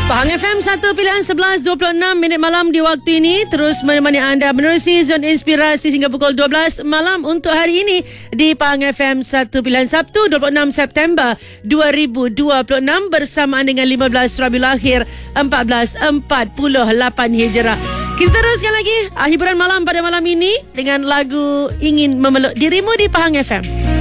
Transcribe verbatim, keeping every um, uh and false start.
Pahang F M satu pilihan sebelas dua puluh enam minit malam di waktu ini. Terus menemani anda menerusi Zon Inspirasi hingga pukul dua belas malam untuk hari ini di Pahang F M satu pilihan Sabtu dua puluh enam September dua ribu dua puluh enam bersamaan dengan lima belas Rabiul Akhir empat belas empat puluh lapan Hijrah. Kita teruskan lagi hiburan malam pada malam ini dengan lagu Ingin Memeluk Dirimu di Pahang F M.